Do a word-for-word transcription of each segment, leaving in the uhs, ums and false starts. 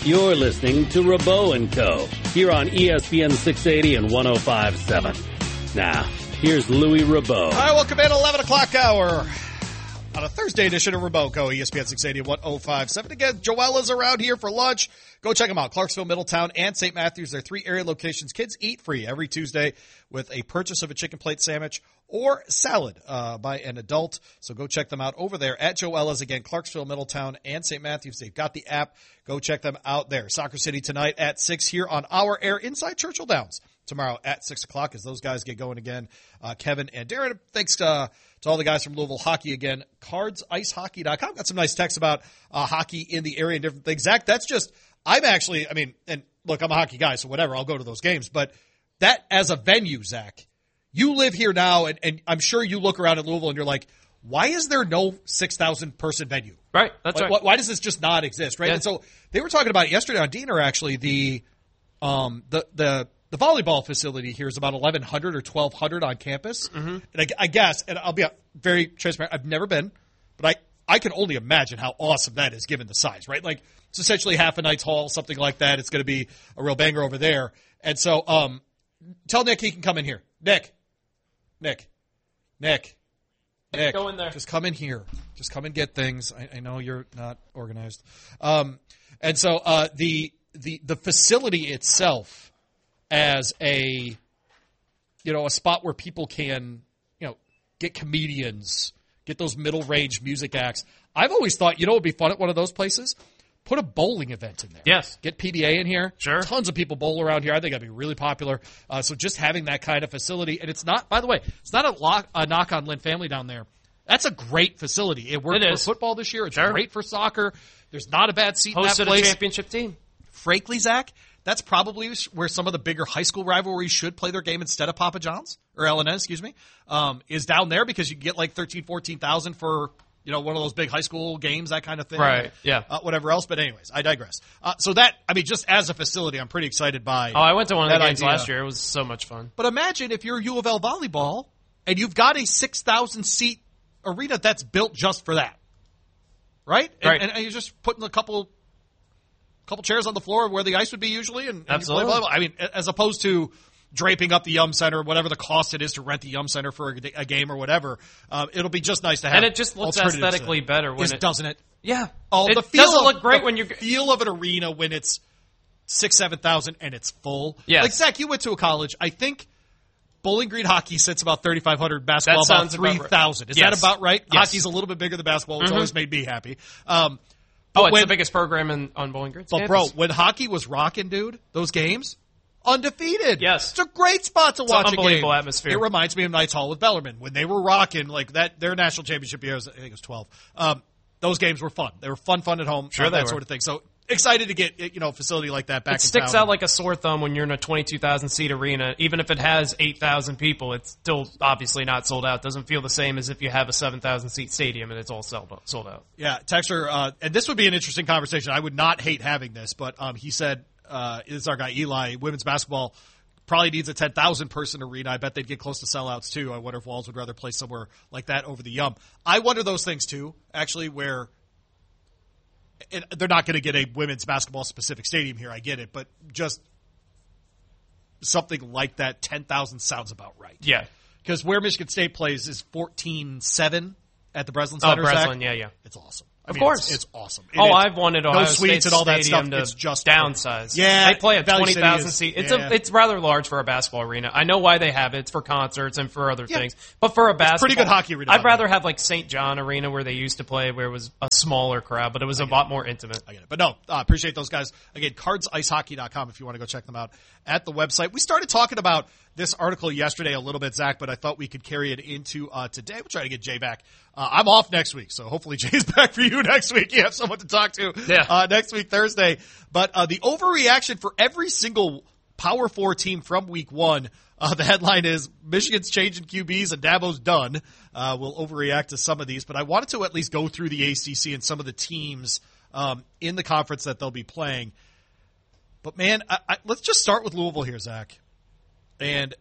You're listening to Rabot and Co. here on E S P N six eighty and one oh five point seven. Now, here's Louis Rabot. All right, welcome in, eleven o'clock hour on a Thursday edition of Rabot and Co. E S P N six eighty and one oh five point seven. Again, Joella's around here for lunch. Go check them out. Clarksville, Middletown, and Saint Matthews. They're three area locations. Kids eat free every Tuesday with a purchase of a chicken plate sandwich or salad uh, by an adult. So go check them out over there at Joella's. Again, Clarksville, Middletown, and Saint Matthews. They've got the app. Go check them out there. Soccer City tonight at six here on our air inside Churchill Downs. Tomorrow at six o'clock as those guys get going again. Uh, Kevin and Darren, thanks uh, to all the guys from Louisville Hockey again. cards ice hockey dot com. Got some nice texts about uh, hockey in the area and different things. Zach, that's just – I'm actually – I mean, and look, I'm a hockey guy, so whatever. I'll go to those games. But that as a venue, Zach, you live here now, and, and I'm sure you look around at Louisville and you're like, why is there no six thousand person venue? Right, that's like, right. Why, why does this just not exist, right? Yeah. And so they were talking about it yesterday on Diener, actually, the um the the – The volleyball facility here is about eleven hundred or twelve hundred on campus. Mm-hmm. And I, I guess, and I'll be very transparent, I've never been, but I, I can only imagine how awesome that is given the size, right? Like, it's essentially half a Knights Hall, something like that. It's going to be a real banger over there. And so um, tell Nick he can come in here. Nick. Nick. Nick. Nick. Go in there. Just come in here. Just come and get things. I, I know you're not organized. Um, and so uh, the the the facility itself, as a, you know, a spot where people can, you know, get comedians, get those middle-range music acts. I've always thought, you know what would be fun at one of those places? Put a bowling event in there. Yes. Get P B A in here. Sure. Tons of people bowl around here. I think that'd be really popular. Uh, so just having that kind of facility. And it's not, by the way, it's not a, lock, a knock on Lynn Family down there. That's a great facility. It worked It for is. football this year. It's Sure. great for soccer. There's not a bad seat in that Hosted place. a championship team. Frankly, Zach, that's probably where some of the bigger high school rivalries should play their game instead of Papa John's, or L N S, excuse me, um, is down there because you get like thirteen, fourteen thousand for, you know, one of those big high school games, that kind of thing. Right, yeah. Uh, whatever else, but anyways, I digress. Uh, so that, I mean, just as a facility, I'm pretty excited by Oh, I went to one of the that games idea. last year. It was so much fun. But imagine if you're U of L volleyball and you've got a six thousand seat arena that's built just for that, right? And, Right. and, and you're just putting a couple couple chairs on the floor where the ice would be usually, and, and Absolutely. you play volleyball. I mean, as opposed to draping up the Yum Center, whatever the cost it is to rent the Yum Center for a, a game or whatever, uh, it'll be just nice to have. And it just looks alternatives to aesthetically that. better when Yes, it doesn't it? Yeah. Oh, it the feel doesn't of, look great the when you're feel of an arena when it's six, seven thousand and it's full. Yes. Like Zach, you went to a college. I think Bowling Green hockey sits about thirty-five hundred. Basketball That about sounds about three thousand. Is right. that Yes. about right? Yes. Hockey's a little bit bigger than basketball, which Mm-hmm. always made me happy. Um, Oh, but it's when, the biggest program in, on Bowling Green. But bro, when hockey was rocking, dude, those games, undefeated. Yes. It's a great spot to It's watch an a game. unbelievable atmosphere. It reminds me of Knights Hall with Bellarmine. When they were rocking, like that, their national championship year, was, I think it was twelve. Um, those games were fun. They were fun, fun at home. Sure uh, they that were. sort of thing. So excited to get, you know, a facility like that back It in sticks town. out like a sore thumb when you're in a twenty-two thousand seat arena. Even if it has eight thousand people, it's still obviously not sold out. Doesn't feel the same as if you have a seven thousand seat stadium and it's all sold out. Sold out. Yeah, Texter, uh, and this would be an interesting conversation. I would not hate having this, but um, he said, uh, this is our guy Eli, women's basketball probably needs a ten thousand person arena. I bet they'd get close to sellouts too. I wonder if Walls would rather play somewhere like that over the Yum. I wonder those things too, actually, where and they're not going to get a women's basketball specific stadium here. I get it, but just something like that, ten thousand sounds about right. Yeah. Because where Michigan State plays is fourteen seven at the Breslin Oh, Center. Breslin, Zach. yeah, yeah. It's awesome. I Of mean, course. It's, it's awesome. Oh, And I've wanted no Ohio suites State and all that Stadium stuff. to It's just downsize. Yeah, they play at Valley twenty City thousand is- seats. It's yeah. a, it's rather large for a basketball arena. I know why they have it. It's for concerts and for other Yeah. things. But for a basketball, pretty good hockey arena I'd down rather there. have like Saint John Arena where they used to play, where it was a smaller crowd, but it was a lot more intimate. I get it. But no, uh, appreciate those guys. Again, cards ice hockey dot com if you want to go check them out at the website. We started talking about this article yesterday a little bit, Zach, but I thought we could carry it into uh, today. We'll try to get Jay back. Uh, I'm off next week, so hopefully Jay's back for you next week. You have someone to talk to Yeah. uh, next week, Thursday. But uh, the overreaction for every single Power Four team from week one, uh, the headline is Michigan's changing Q Bs and Dabo's done. Uh, we'll overreact to some of these, but I wanted to at least go through the A C C and some of the teams um, in the conference that they'll be playing. But, man, I, I, let's just start with Louisville here, Zach. And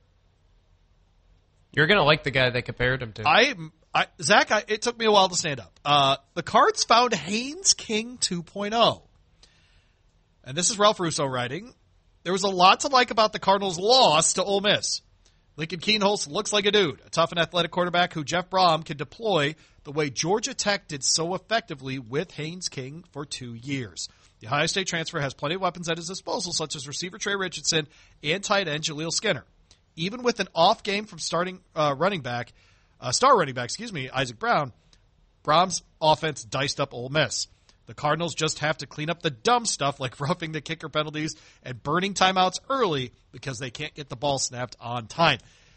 You're going to like the guy they compared him to. I, I Zach, I, it took me a while to stand up. Uh, the Cards found Haynes King two point oh. and this is Ralph Russo writing, there was a lot to like about the Cardinals' loss to Ole Miss. Lincoln Kienholz looks like a dude, a tough and athletic quarterback who Jeff Brom can deploy the way Georgia Tech did so effectively with Haynes King for two years. The Ohio State transfer has plenty of weapons at his disposal, such as receiver Trey Richardson and tight end Jaleel Skinner. Even with an off game from starting uh, running back, uh, star running back, excuse me, Isaac Brown, Brom's offense diced up Ole Miss. The Cardinals just have to clean up the dumb stuff like roughing the kicker penalties and burning timeouts early because they can't get the ball snapped on time.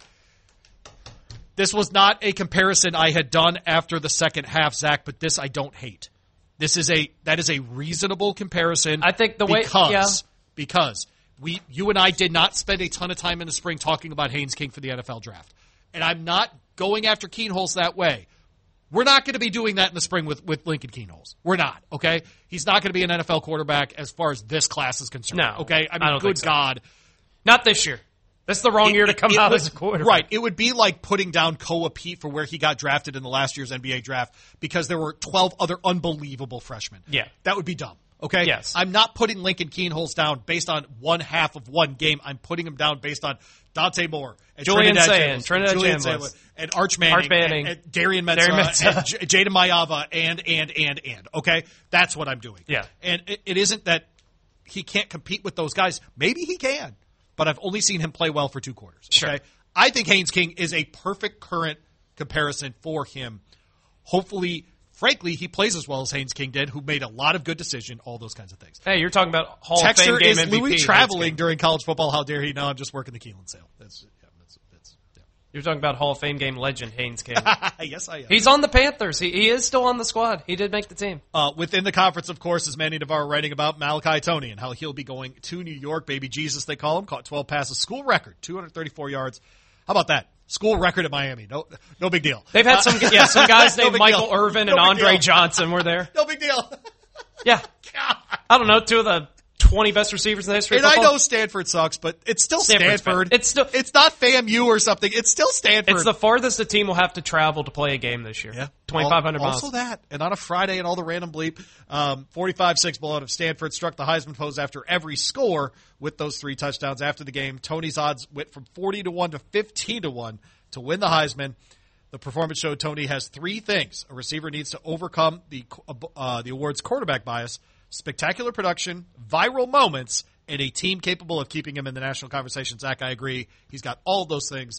This was not a comparison I had done after the second half, Zach, but this I don't hate. This is a that is a reasonable comparison. I think the way because yeah. because we you and I did not spend a ton of time in the spring talking about Haynes King for the N F L draft, and I'm not going after Kienholz that way. We're not going to be doing that in the spring with, with Lincoln Kienholz. We're not, okay? He's not going to be an N F L quarterback as far as this class is concerned. No, okay? I mean, I don't good think so. God. Not this year. That's the wrong It, year to it, come it out would, as a quarterback. Right. It would be like putting down Koa Pete for where he got drafted in the last year's N B A draft because there were twelve other unbelievable freshmen. Yeah. That would be dumb, okay? Yes. I'm not putting Lincoln Kienholz down based on one half of one game. I'm putting him down based on Dante Moore and Julian Trinidad Sayin, Chandler, Trinidad Julian Chandler. Sayin, and Arch Manning, Arch Manning. and, and Darian Mensah, Darian Mensah. and J- Jada Mayava, and, and, and, and, okay? That's what I'm doing. Yeah. And it, it isn't that he can't compete with those guys. Maybe he can, but I've only seen him play well for two quarters. Sure. Okay? I think Haynes King is a perfect current comparison for him. Hopefully, frankly, he plays as well as Haynes King did, who made a lot of good decisions, all those kinds of things. Hey, you're talking about Hall of Fame Texter game is M V P. Louis traveling during college football. How dare he? No, I'm just working the Keelan sale. That's, yeah, that's, that's, yeah. You're talking about Hall of Fame game legend Haynes King. Yes, I am. He's on the Panthers. He, he is still on the squad. He did make the team. Uh, within the conference, of course, is Manny Navarro writing about Malachi Tony and how he'll be going to New York. Baby Jesus, they call him. Caught twelve passes. School record, two hundred thirty-four yards. How about that? School record at Miami. No, no big deal. They've had some, yeah, some guys No named big Michael deal. Irvin No and big Andre deal. Johnson were there. No big deal. Yeah. God. I don't know, two of the twenty best receivers in the history And of I football. know Stanford sucks, but it's still Stanford's Stanford. bad. It's still- it's not FAMU or something. It's still Stanford. It's the farthest a team will have to travel to play a game this year. Yeah. twenty-five hundred Al- miles. Also that. And on a Friday and all the random bleep, um, forty-five six blowout of Stanford struck the Heisman pose after every score with those three touchdowns after the game. Tony's odds went from forty to one to fifteen to one to win the Heisman. The performance showed Tony has three things a receiver needs to overcome the uh, the award's quarterback bias, spectacular production, viral moments, and a team capable of keeping him in the national conversation. Zach, I agree. He's got all of those things.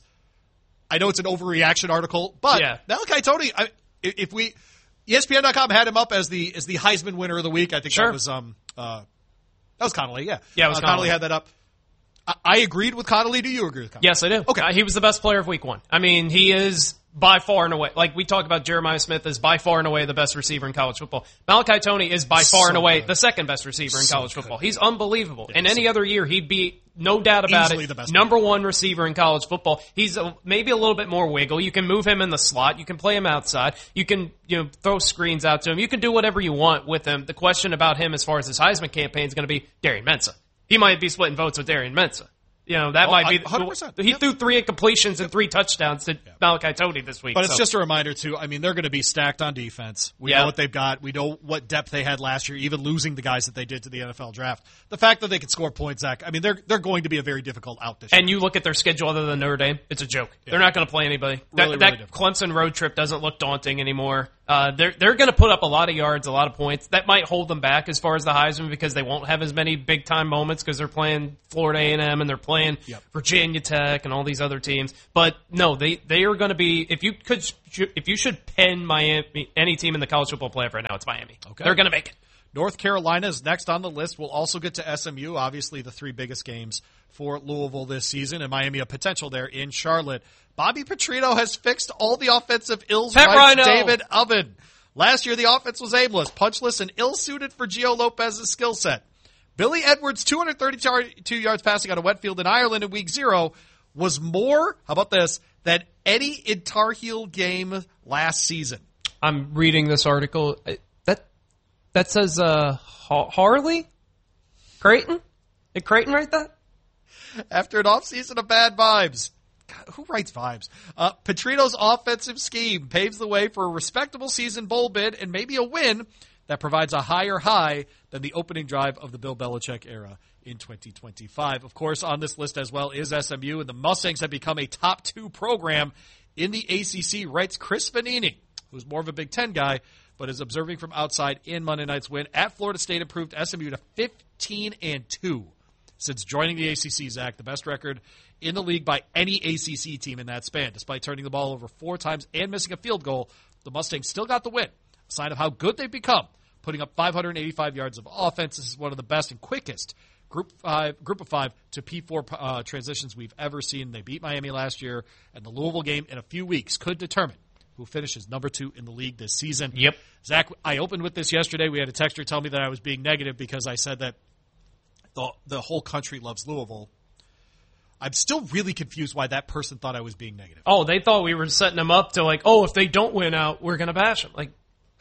I know it's an overreaction article, but Yeah. Malachi Tony, I, if we E S P N dot com had him up as the as the Heisman winner of the week, I think Sure. that was um uh that was Connolly, yeah. Yeah, it was uh, Connolly. Connolly. had that up. I, I agreed with Connolly. Do you agree with Connolly? Yes, I do. Okay. Uh, he was the best player of week one. I mean, he is by far and away, like we talk about Jeremiah Smith as by far and away the best receiver in college football. Malachi Tony is by far So and away good. the second best receiver in So college good. football. He's unbelievable. Yeah, and so any other year, he'd be, no doubt about Easily it, the best number one receiver in college football. He's a, maybe a little bit more wiggle. You can move him in the slot. You can play him outside. You can, you know, throw screens out to him. You can do whatever you want with him. The question about him as far as his Heisman campaign is going to be Darian Mensah. He might be splitting votes with Darian Mensah. You know, that Oh, might be. one hundred percent. He Yep. threw three incompletions and three touchdowns to Malachi Tony this week. But it's so. just a reminder, too. I mean, they're going to be stacked on defense. We Yeah. know what they've got. We know what depth they had last year, even losing the guys that they did to the N F L draft. The fact that they can score points, Zach, I mean, they're they're going to be a very difficult out this year. And you look at their schedule other than Notre Dame, it's a joke. They're not going to play anybody. Really, that that really difficult. Clemson road trip doesn't look daunting anymore. Uh, they're they're going to put up a lot of yards, a lot of points. That might hold them back as far as the Heisman because they won't have as many big time moments because they're playing Florida A and M and they're playing Yep. Virginia Tech and all these other teams. But no, they they are going to be. If you could, if you should pen Miami, any team in the college football playoff right now, it's Miami. Okay. They're going to make it. North Carolina is next on the list. We'll also get to S M U, obviously the three biggest games for Louisville this season, and Miami a potential there in Charlotte. Bobby Petrino has fixed all the offensive ills, Pet writes Rhino. David Oven. Last year, the offense was aimless, punchless, and ill-suited for Gio Lopez's skill set. Billy Edwards' two hundred thirty-two yards passing on a wet field in Ireland in week zero was more, how about this, than any in Tar Heel game last season. I'm reading this article. That that says uh, ha- Harley Creighton. Did Creighton write that? After an offseason of bad vibes. God, who writes vibes? Uh, Petrino's offensive scheme paves the way for a respectable season bowl bid and maybe a win that provides a higher high than the opening drive of the Bill Belichick era in twenty twenty-five. Of course, on this list as well is S M U, and the Mustangs have become a top two program in the A C C, writes Chris Vanini, who's more of a Big Ten guy, but is observing from outside in Monday night's win at Florida State, improved S M U to fifteen and two since joining the A C C, Zach, the best record in the league by any A C C team in that span. Despite turning the ball over four times and missing a field goal, the Mustangs still got the win, a sign of how good they've become, putting up five hundred eighty-five yards of offense. This is one of the best and quickest Group five, Group of Five to P four uh, transitions we've ever seen. They beat Miami last year, and the Louisville game in a few weeks could determine who finishes number two in the league this season. Yep. Zach, I opened with this yesterday. We had a texter tell me that I was being negative because I said that the the whole country loves Louisville. I'm still really confused why that person thought I was being negative. Oh, they thought we were setting them up to like, oh, if they don't win out, we're going to bash them. Like,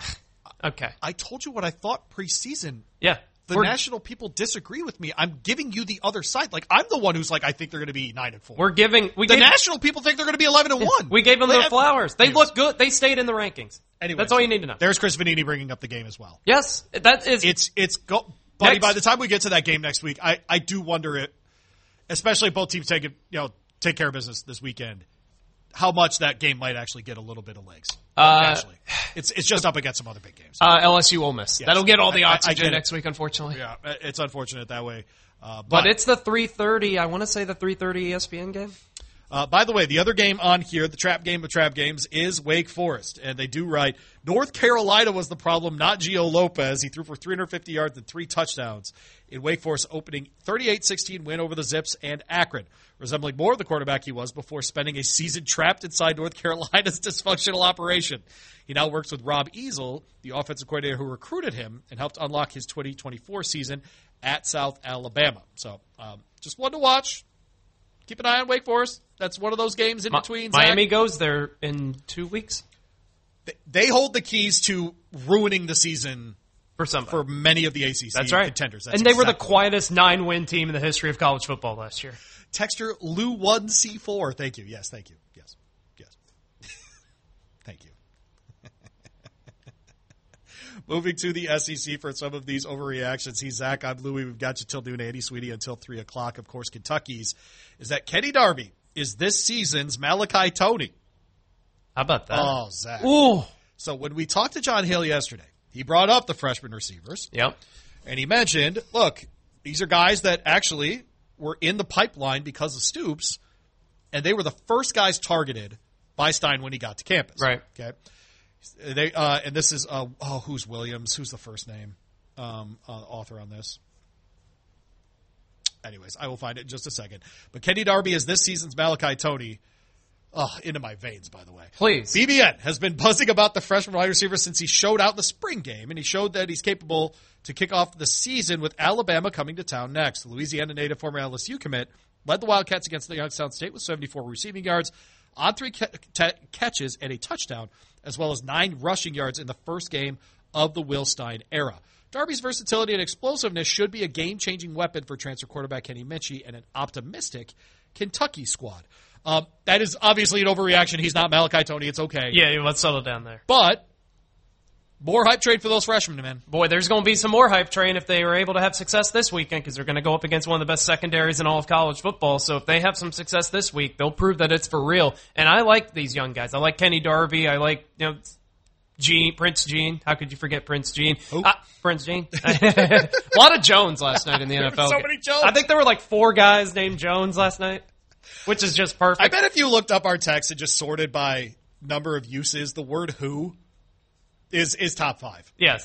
okay. I told you what I thought preseason. Yeah. The we're, national people disagree with me. I'm giving you the other side. Like, I'm the one who's like, I think they're going to be nine and four. We're giving we the gave, national people think they're going to be eleven and one. We gave them They their have- flowers. They Anyways. look good. They stayed in the rankings. Anyways, That's all you need to know. There's Chris Vanini bringing up the game as well. Yes, that is. It's it's go, buddy. Next. By the time we get to that game next week, I, I do wonder it, especially if both teams take it, you know, take care of business this weekend, how much that game might actually get a little bit of legs. Uh, Actually, it's it's just up against some other big games. uh, L S U Ole Miss. Yes. That'll get all the I- I- I oxygen get it. next week, unfortunately. Yeah, it's unfortunate that way. Uh, but But it's the three thirty. I want to say the three thirty E S P N game. Uh, by the way, the other game on here, the trap game of trap games, is Wake Forest. And they do write, North Carolina was the problem, not Gio Lopez. He threw for three hundred fifty yards and three touchdowns in Wake Forest opening thirty-eight sixteen win over the Zips and Akron, resembling more of the quarterback he was before spending a season trapped inside North Carolina's dysfunctional operation. He now works with Rob Easel, the offensive coordinator who recruited him and helped unlock his twenty twenty-four season at South Alabama. So um, just one to watch. Keep an eye on Wake Forest. That's one of those games in Mi- between. Zach. Miami goes there in two weeks They- They hold the keys to ruining the season for some. for many of the A C C That's right. contenders. That's and they were the exactly- quietest nine-win team in the history of college football last year. Texter Lou one C four. Thank you. Yes, thank you. Yes. Yes. Thank you. Moving to the S E C for some of these overreactions. He's Zach. I'm Louie. We've got you till noon. Andy Sweetie until three o'clock. Of course, Kentucky's is that Kenny Darby is this season's Malachi Tony. How about that? Oh, Zach. Ooh. So when we talked to John Hill yesterday, he brought up the freshman receivers. Yep. And he mentioned, look, these are guys that actually were in the pipeline because of Stoops, and they were the first guys targeted by Stein when he got to campus. Right. Okay. They uh, and this is uh, oh, who's Williams? Who's the first name um, uh, author on this? Anyways, I will find it in just a second. But Kenny Darby is this season's Malachi Tony. Oh, into my veins, by the way. Please. B B N has been buzzing about the freshman wide receiver since he showed out in the spring game, and he showed that he's capable to kick off the season with Alabama coming to town next. The Louisiana native, former L S U commit, led the Wildcats against the Youngstown State with seventy-four receiving yards on three ca- ta- catches and a touchdown, as well as nine rushing yards in the first game of the Will Stein era. Darby's versatility and explosiveness should be a game-changing weapon for transfer quarterback Kenny Minchie and an optimistic Kentucky squad. Um, that is obviously an overreaction. He's not Malachi Tony. It's okay. Yeah, let's settle down there. But more hype trade for those freshmen, man. Boy, there's going to be some more hype train if they were able to have success this weekend because they're going to go up against one of the best secondaries in all of college football. So if they have some success this week, they'll prove that it's for real. And I like these young guys. I like Kenny Darby. I like, you know, Gene, Prince Gene. How could you forget Prince Gene? Ah, Prince Gene. A lot of Jones last night in the N F L. so many Jones. I think there were like four guys named Jones last night, which is just perfect. I bet if you looked up our text and just sorted by number of uses, the word who is is top five. Yes.